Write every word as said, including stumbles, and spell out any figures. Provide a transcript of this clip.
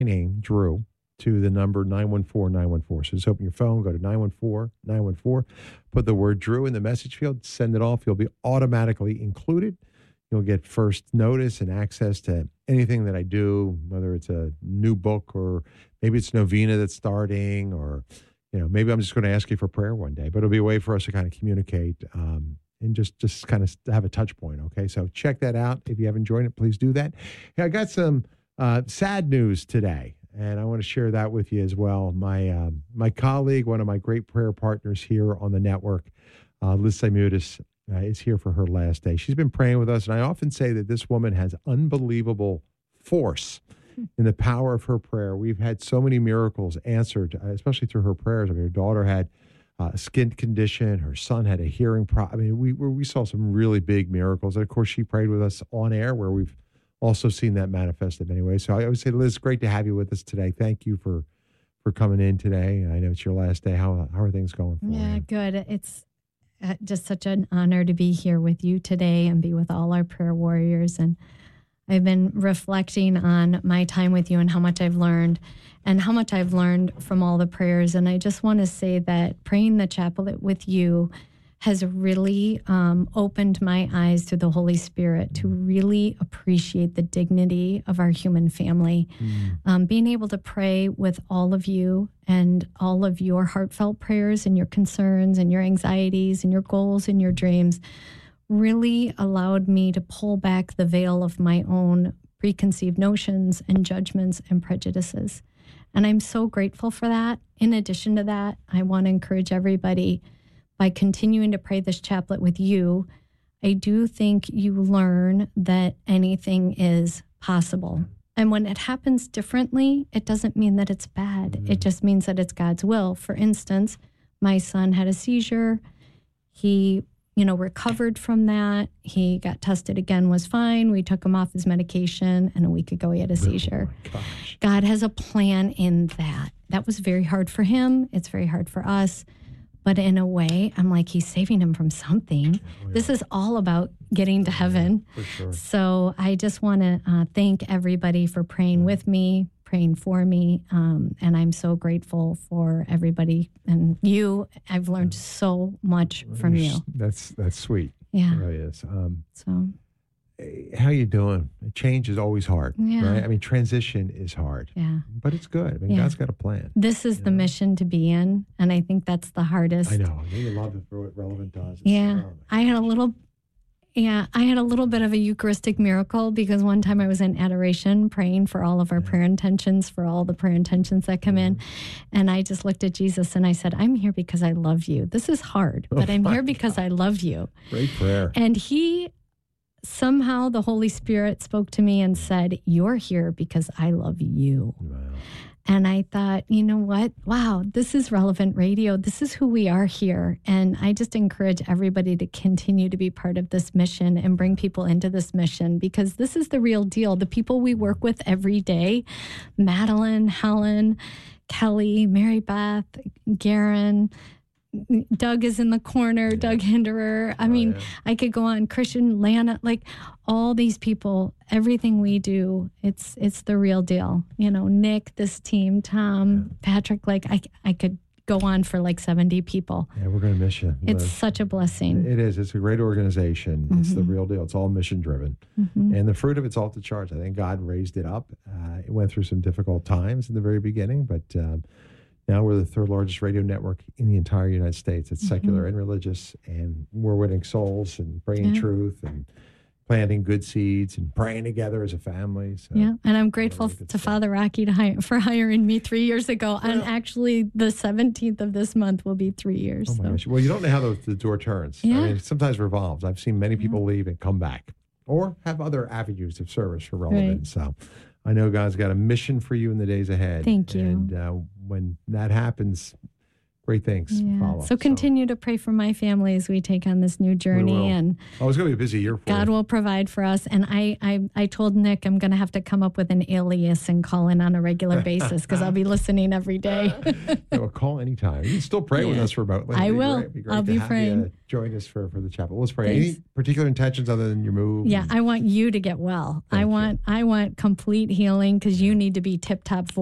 name, Drew, to the number nine one four nine one four. So just open your phone, go to nine one four nine one four, put the word Drew in the message field, send it off. You'll be automatically included. You'll get first notice and access to anything that I do, whether it's a new book or maybe it's novena that's starting, or, you know, maybe I'm just going to ask you for prayer one day, but it'll be a way for us to kind of communicate um, and just, just kind of have a touch point. Okay. So check that out. If you haven't joined it, please do that. Hey, I got some uh, sad news today, and I want to share that with you as well. My, um, my colleague, one of my great prayer partners here on the network, uh, Liz Simutis, Uh, is here for her last day. She's been praying with us, and I often say that this woman has unbelievable force in the power of her prayer. We've had so many miracles answered, uh, especially through her prayers. I mean, her daughter had uh, a skin condition. Her son had a hearing problem. I mean, we we saw some really big miracles. And, of course, she prayed with us on air, where we've also seen that manifest in many ways. So I would say, Liz, great to have you with us today. Thank you for, for coming in today. I know it's your last day. How, how are things going for yeah, you? good. It's Uh, just such an honor to be here with you today and be with all our prayer warriors. And I've been reflecting on my time with you and how much I've learned and how much I've learned from all the prayers. And I just want to say that praying the chaplet with you has really um, opened my eyes to the Holy Spirit to really appreciate the dignity of our human family. Mm. Um, being able to pray with all of you and all of your heartfelt prayers and your concerns and your anxieties and your goals and your dreams really allowed me to pull back the veil of my own preconceived notions and judgments and prejudices. And I'm so grateful for that. In addition to that, I want to encourage everybody, by continuing to pray this chaplet with you, I do think you learn that anything is possible. And when it happens differently, it doesn't mean that it's bad. Mm-hmm. It just means that it's God's will. For instance, my son had a seizure. He, you know, recovered from that. He got tested again, was fine. We took him off his medication, and a week ago he had a seizure. Oh my gosh. God has a plan in that. That was very hard for him. It's very hard for us. But in a way, I'm like, he's saving him from something. Oh, yeah. This is all about getting to heaven. Yeah, for sure. So I just want to uh, thank everybody for praying yeah. with me, praying for me. Um, and I'm so grateful for everybody. And you, I've learned so much from you. That's that's sweet. Yeah. It really is. Um, so. How you doing? Change is always hard, yeah. right? I mean, transition is hard, yeah, but it's good. I mean, yeah. God's got a plan. This is the know? mission to be in, and I think that's the hardest. I know. You love to throw it relevant to us. Yeah, oh, I had a little, yeah, I had a little bit of a Eucharistic miracle because one time I was in adoration praying for all of our yeah. prayer intentions, for all the prayer intentions that come yeah. in, and I just looked at Jesus and I said, "I'm here because I love you. This is hard, but oh, I'm here because God. I love you." Great prayer. And he. Somehow the Holy Spirit spoke to me and said, "You're here because I love you." Wow. And I thought, you know what? Wow, this is relevant radio. This is who we are here. And I just encourage everybody to continue to be part of this mission and bring people into this mission, because this is the real deal. The people we work with every day, Madeline, Helen, Kelly, Mary Beth, Garen, Doug is in the corner, yeah. Doug Hinderer. I oh, mean, yeah. I could go on, Christian, Lana, like all these people, everything we do, it's it's the real deal. You know, Nick, this team, Tom, yeah. Patrick, like I, I could go on for like seventy people. Yeah, we're going to miss you. It's Liz. Such a blessing. It is. It's a great organization. Mm-hmm. It's the real deal. It's all mission driven. Mm-hmm. And the fruit of it's off the charts. I think God raised it up. Uh, it went through some difficult times in the very beginning, but um, now we're the third largest radio network in the entire United States. It's mm-hmm. secular and religious, and we're winning souls and bringing yeah. truth and planting good seeds and praying together as a family. So, yeah, and I'm grateful really to stuff. Father Rocky to hire, for hiring me three years ago. Well, and actually, the seventeenth of this month will be three years. Oh my so. gosh! Well, you don't know how the, the door turns. Yeah. I mean, it sometimes revolves. I've seen many people yeah. leave and come back, or have other avenues of service for relevance. Right. So, I know God's got a mission for you in the days ahead. Thank you. And uh, when that happens, great things Yeah. follow. So continue to pray for my family as we take on this new journey, and oh, it's going to be a busy year for God you. will provide for us. And I, I, I told Nick I'm going to have to come up with an alias and call in on a regular basis because I'll be listening every day. Yeah, well, call anytime. You can still pray with Yeah. us remotely. I It'd be will. great. It'd be great I'll to be have praying. You, uh, join us for, for the chapel. Let's pray. Thanks. Any particular intentions other than your move? Yeah, I want you to get well. Thank I you. want I want complete healing because you need to be tip top